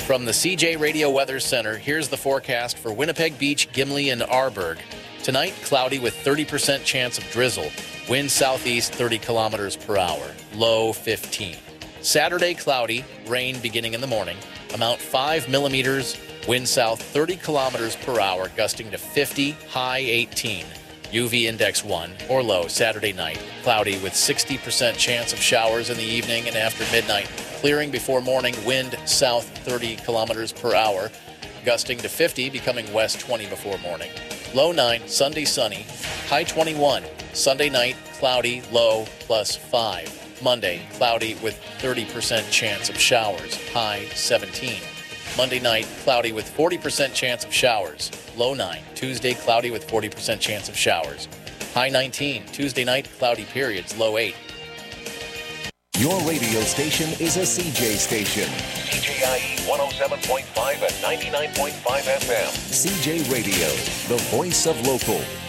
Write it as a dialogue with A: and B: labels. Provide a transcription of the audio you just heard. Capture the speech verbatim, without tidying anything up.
A: From the C J Radio Weather Center, here's the forecast for Winnipeg Beach, Gimli, and Arborg. Tonight, cloudy with thirty percent chance of drizzle. Wind southeast thirty kilometers per hour. Low fifteen. Saturday, cloudy. Rain beginning in the morning. Amount five millimeters. Wind south thirty kilometers per hour, gusting to fifty. High eighteen. U V index one or low Saturday night. Cloudy with sixty percent chance of showers in the evening and after midnight. Clearing before morning. Wind south thirty kilometers per hour, gusting to fifty, becoming west twenty before morning. Low nine, Sunday sunny, high twenty-one. Sunday night, cloudy, low plus five. Monday, cloudy with thirty percent chance of showers, high seventeen. Monday night, cloudy with forty percent chance of showers, low nine. Tuesday, cloudy with forty percent chance of showers, high nineteen. Tuesday night, cloudy periods, low eight.
B: Your radio station is a C J station.
C: C J I E one oh seven point five and ninety-nine point five F M.
B: C J Radio, the voice of local.